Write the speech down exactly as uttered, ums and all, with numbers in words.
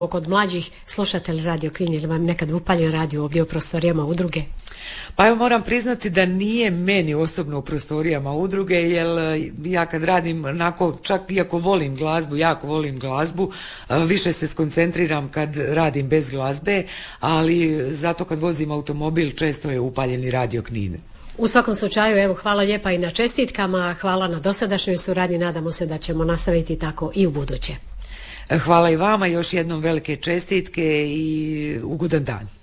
kod mlađih slušatelja Radio Knin, ili vam nekad upaljen radio ovdje u prostorijama udruge? Pa evo moram priznati da nije meni osobno u prostorijama udruge, jer ja kad radim onako, čak iako volim glazbu, jako volim glazbu, više se skoncentriram kad radim bez glazbe, ali zato kad vozim automobil često je upaljeni Radio Knin. U svakom slučaju, evo, hvala lijepa i na čestitkama, hvala na dosadašnjoj suradnji, nadamo se da ćemo nastaviti tako i u buduće. Hvala i vama, još jednom velike čestitke i ugodan dan.